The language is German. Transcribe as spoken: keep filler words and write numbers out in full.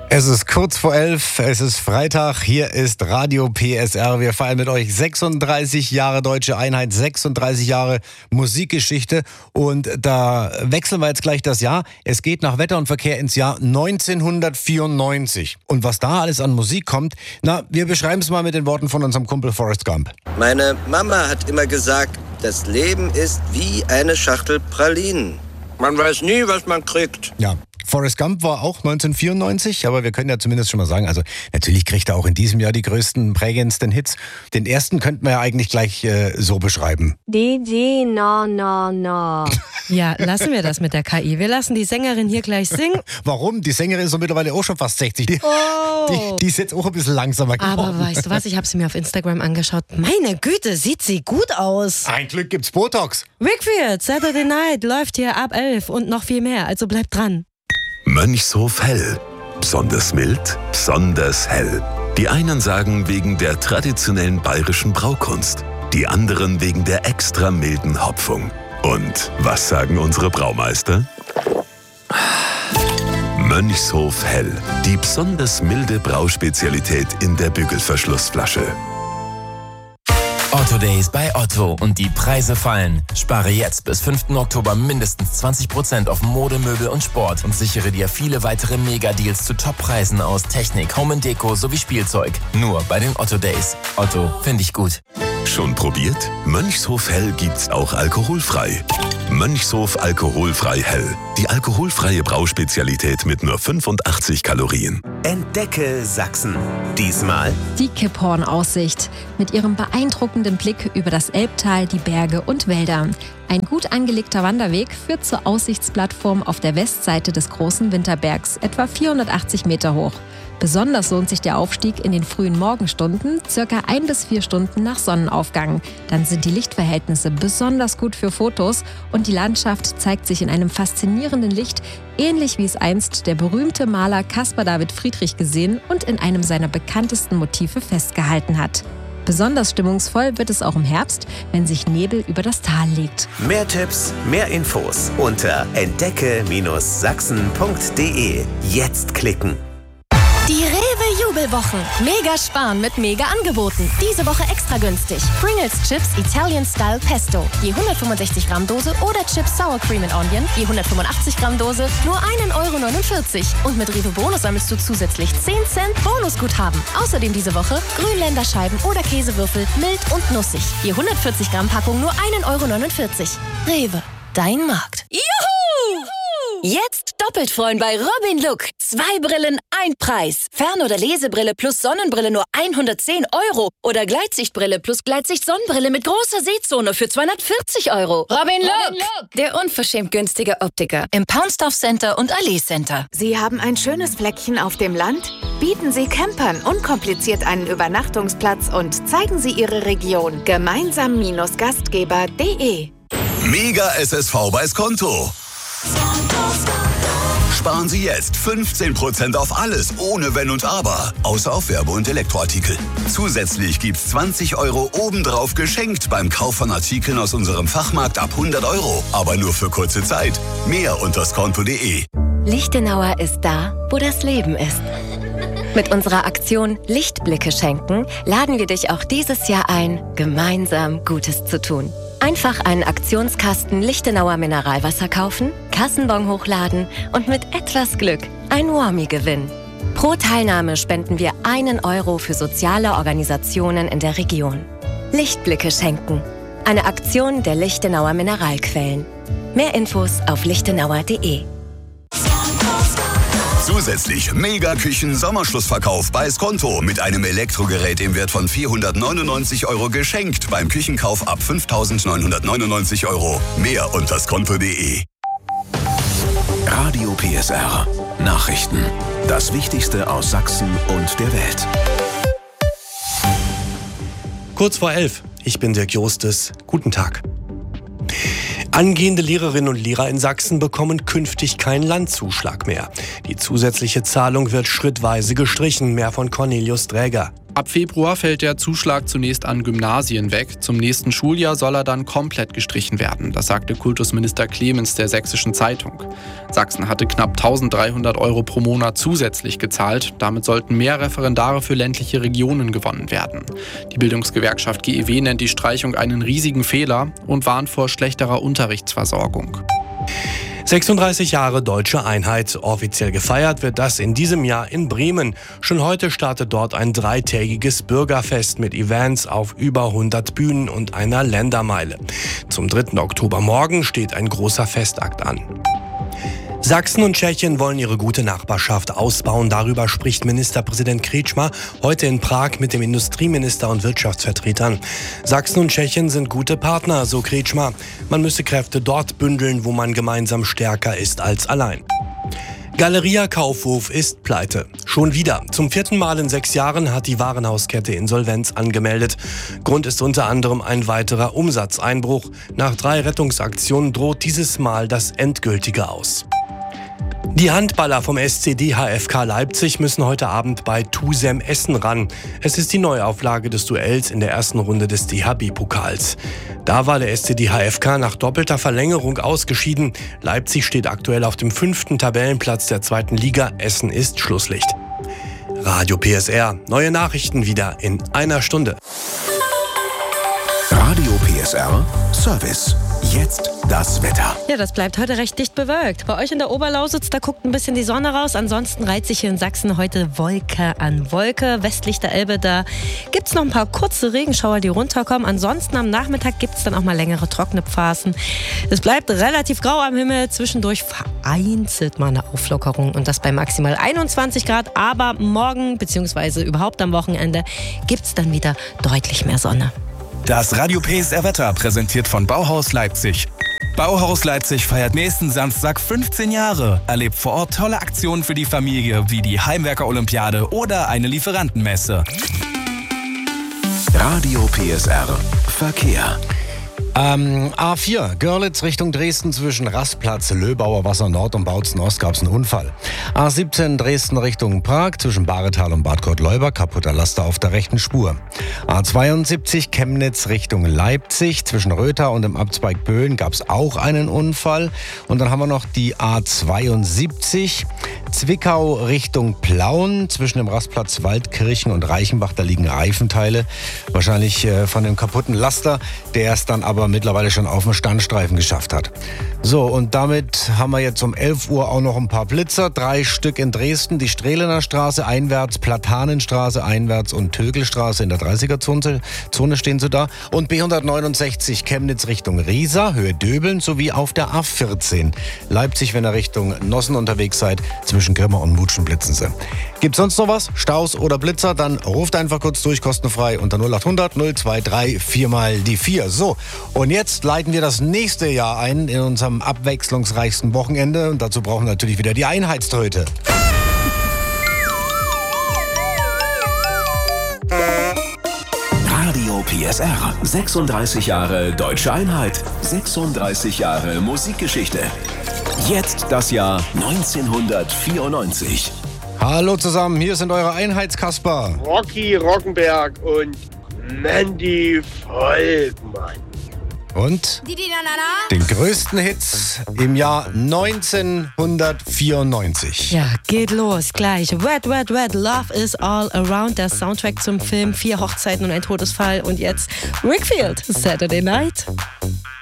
Es ist kurz vor elf, es ist Freitag, hier ist Radio P S R. Wir feiern mit euch sechsunddreißig Jahre Deutsche Einheit, sechsunddreißig Jahre Musikgeschichte und da wechseln wir jetzt gleich das Jahr. Es geht nach Wetter und Verkehr ins Jahr neunzehnhundertvierundneunzig. Und was da alles an Musik kommt, na, wir beschreiben es mal mit den Worten von unserem Kumpel Forrest Gump. Meine Mama hat immer gesagt, das Leben ist wie eine Schachtel Pralinen. Man weiß nie, was man kriegt. Ja. Forrest Gump war auch neunzehnhundertvierundneunzig, aber wir können ja zumindest schon mal sagen, also natürlich kriegt er auch in diesem Jahr die größten, prägendsten Hits. Den ersten könnten wir ja eigentlich gleich äh, so beschreiben. D J no no no. Ja, lassen wir das mit der K I. Wir lassen die Sängerin hier gleich singen. Warum? Die Sängerin ist so mittlerweile auch schon fast sechzig. Die, Oh. die, die ist jetzt auch ein bisschen langsamer geworden. Aber weißt du was, ich habe sie mir auf Instagram angeschaut. Meine Güte, sieht sie gut aus. Ein Glück gibt's Botox. Wakefield, Saturday Night läuft hier ab elf und noch viel mehr, also bleibt dran. Mönchshof Hell. Besonders mild, besonders hell. Die einen sagen wegen der traditionellen bayerischen Braukunst, die anderen wegen der extra milden Hopfung. Und was sagen unsere Braumeister? Mönchshof Hell. Die besonders milde Brauspezialität in der Bügelverschlussflasche. Otto Days bei Otto und die Preise fallen. Spare jetzt bis fünften Oktober mindestens zwanzig Prozent auf Mode, Möbel und Sport und sichere dir viele weitere Mega-Deals zu Top-Preisen aus Technik, Home and Deko sowie Spielzeug. Nur bei den Otto Days. Otto, finde ich gut. Schon probiert? Mönchshof Hell gibt's auch alkoholfrei. Mönchshof Alkoholfrei Hell. Die alkoholfreie Brauspezialität mit nur fünfundachtzig Kalorien. Entdecke Sachsen. Diesmal die Kipphorn-Aussicht mit ihrem beeindruckenden Blick über das Elbtal, die Berge und Wälder. Ein gut angelegter Wanderweg führt zur Aussichtsplattform auf der Westseite des großen Winterbergs, etwa vierhundertachtzig Meter hoch. Besonders lohnt sich der Aufstieg in den frühen Morgenstunden, circa ein bis vier Stunden nach Sonnenaufgang. Dann sind die Lichtverhältnisse besonders gut für Fotos und die Landschaft zeigt sich in einem faszinierenden Licht, ähnlich wie es einst der berühmte Maler Caspar David Friedrich gesehen und in einem seiner bekanntesten Motive festgehalten hat. Besonders stimmungsvoll wird es auch im Herbst, wenn sich Nebel über das Tal legt. mehr Tipps, mehr Infos unter entdecke Sachsen punkt de. Jetzt klicken. Die Rewe-Jubelwochen. Mega sparen mit Mega-Angeboten. Diese Woche extra günstig. Pringles Chips Italian Style Pesto. Je hundertfünfundsechzig Gramm Dose oder Chips Sour Cream and Onion. Je hundertfünfundachtzig Gramm Dose. Nur ein Euro neunundvierzig. Und mit Rewe Bonus sammelst du zusätzlich zehn Cent Bonusguthaben. Außerdem diese Woche Grünländerscheiben oder Käsewürfel mild und nussig. Je hundertvierzig Gramm Packung nur ein Euro neunundvierzig. Rewe, dein Markt. Juhu! Jetzt doppelt freuen bei Robin Look. Zwei Brillen, ein Preis. Fern- oder Lesebrille plus Sonnenbrille nur hundertzehn Euro. Oder Gleitsichtbrille plus Gleitsicht-Sonnenbrille mit großer Sehzone für zweihundertvierzig Euro. Robin Look, der unverschämt günstige Optiker im Paunsdorf Center und Allee Center. Sie haben ein schönes Fleckchen auf dem Land? Bieten Sie Campern unkompliziert einen Übernachtungsplatz und zeigen Sie Ihre Region. Gemeinsam Gastgeber punkt de. Mega S S V bei Skonto. Sparen Sie jetzt fünfzehn Prozent auf alles, ohne Wenn und Aber. Außer auf Werbe- und Elektroartikel. Zusätzlich gibt's zwanzig Euro obendrauf geschenkt beim Kauf von Artikeln aus unserem Fachmarkt ab hundert Euro. Aber nur für kurze Zeit. Mehr unter skonto punkt de. Lichtenauer ist da, wo das Leben ist. Mit unserer Aktion Lichtblicke schenken laden wir dich auch dieses Jahr ein, gemeinsam Gutes zu tun. Einfach einen Aktionskasten Lichtenauer Mineralwasser kaufen, Kassenbon hochladen und mit etwas Glück ein Warmie gewinnen. Pro Teilnahme spenden wir einen Euro für soziale Organisationen in der Region. Lichtblicke schenken. Eine Aktion der Lichtenauer Mineralquellen. Mehr Infos auf lichtenauer punkt de. Zusätzlich Mega-Küchen-Sommerschlussverkauf bei Skonto mit einem Elektrogerät im Wert von vierhundertneunundneunzig Euro geschenkt beim Küchenkauf ab fünftausendneunhundertneunundneunzig Euro. Mehr unter skonto punkt de. Radio P S R. Nachrichten. Das Wichtigste aus Sachsen und der Welt. Kurz vor elf. Ich bin Dirk Jostes. Guten Tag. Angehende Lehrerinnen und Lehrer in Sachsen bekommen künftig keinen Landzuschlag mehr. Die zusätzliche Zahlung wird schrittweise gestrichen, mehr von Cornelius Dräger. Ab Februar fällt der Zuschlag zunächst an Gymnasien weg. Zum nächsten Schuljahr soll er dann komplett gestrichen werden. Das sagte Kultusminister Clemens der Sächsischen Zeitung. Sachsen hatte knapp eintausenddreihundert Euro pro Monat zusätzlich gezahlt. Damit sollten mehr Referendare für ländliche Regionen gewonnen werden. Die Bildungsgewerkschaft G E W nennt die Streichung einen riesigen Fehler und warnt vor schlechterer Unterrichtsversorgung. sechsunddreißig Jahre Deutsche Einheit. Offiziell gefeiert wird das in diesem Jahr in Bremen. Schon heute startet dort ein dreitägiges Bürgerfest mit Events auf über hundert Bühnen und einer Ländermeile. Zum dritten Oktober morgen steht ein großer Festakt an. Sachsen und Tschechien wollen ihre gute Nachbarschaft ausbauen. Darüber spricht Ministerpräsident Kretschmer heute in Prag mit dem Industrieminister und Wirtschaftsvertretern. Sachsen und Tschechien sind gute Partner, so Kretschmer. Man müsse Kräfte dort bündeln, wo man gemeinsam stärker ist als allein. Galeria Kaufhof ist pleite. Schon wieder. Zum vierten Mal in sechs Jahren hat die Warenhauskette Insolvenz angemeldet. Grund ist unter anderem ein weiterer Umsatzeinbruch. Nach drei Rettungsaktionen droht dieses Mal das Endgültige aus. Die Handballer vom S C D H F K Leipzig müssen heute Abend bei Tusem Essen ran. Es ist die Neuauflage des Duells in der ersten Runde des D H B-Pokals. Da war der S C D H F K nach doppelter Verlängerung ausgeschieden. Leipzig steht aktuell auf dem fünften Tabellenplatz der zweiten Liga. Essen ist Schlusslicht. Radio P S R. Neue Nachrichten wieder in einer Stunde. Radio P S R Service. Jetzt das Wetter. Ja, das bleibt heute recht dicht bewölkt. Bei euch in der Oberlausitz, da guckt ein bisschen die Sonne raus. Ansonsten reiht sich hier in Sachsen heute Wolke an Wolke. Westlich der Elbe, da gibt es noch ein paar kurze Regenschauer, die runterkommen. Ansonsten am Nachmittag gibt es dann auch mal längere trockene Phasen. Es bleibt relativ grau am Himmel. Zwischendurch vereinzelt mal eine Auflockerung. Und das bei maximal einundzwanzig Grad. Aber morgen, beziehungsweise überhaupt am Wochenende, gibt es dann wieder deutlich mehr Sonne. Das Radio P S R Wetter präsentiert von Bauhaus Leipzig. Bauhaus Leipzig feiert nächsten Samstag fünfzehn Jahre. Erlebt vor Ort tolle Aktionen für die Familie, wie die Heimwerker-Olympiade oder eine Lieferantenmesse. Radio P S R Verkehr. Ähm, A vier, Görlitz Richtung Dresden zwischen Rastplatz, Löbauer Wasser Nord und Bautzen Ost gab es einen Unfall. A siebzehn, Dresden Richtung Prag zwischen Baretal und Bad Gottleuba, kaputter Laster auf der rechten Spur. A zweiundsiebzig, Chemnitz Richtung Leipzig zwischen Rötha und dem Abzweig Böhlen gab es auch einen Unfall. Und dann haben wir noch die A zweiundsiebzig, Zwickau Richtung Plauen zwischen dem Rastplatz Waldkirchen und Reichenbach, da liegen Reifenteile, wahrscheinlich äh, von dem kaputten Laster, der es dann aber mittlerweile schon auf dem Standstreifen geschafft hat. So, und damit haben wir jetzt um elf Uhr auch noch ein paar Blitzer, drei Stück in Dresden, die Strehlener Straße einwärts, Platanenstraße einwärts und Tögelstraße in der dreißiger-Zone Zone stehen sie da. Und B hundertneunundsechzig Chemnitz Richtung Riesa, Höhe Döbeln, sowie auf der A vierzehn Leipzig, wenn ihr Richtung Nossen unterwegs seid, zwischen Grimma und Mutschen blitzen sie. Gibt sonst noch was? Staus oder Blitzer? Dann ruft einfach kurz durch, kostenfrei unter null achthundert null dreiundzwanzig vier mal die vier. So, und jetzt leiten wir das nächste Jahr ein in unserem abwechslungsreichsten Wochenende. Und dazu brauchen wir natürlich wieder die Einheitströte. Radio P S R. sechsunddreißig Jahre Deutsche Einheit. sechsunddreißig Jahre Musikgeschichte. Jetzt das Jahr neunzehnhundertvierundneunzig. Hallo zusammen, hier sind eure Einheitskasper. Rocky Rockenberg und Mandy Volkmann. Und den größten Hits im Jahr neunzehnhundertvierundneunzig. Ja, geht los, gleich. Red, Red, Red, Love is all around. Der Soundtrack zum Film Vier Hochzeiten und ein Todesfall. Und jetzt Wakefield, Saturday Night.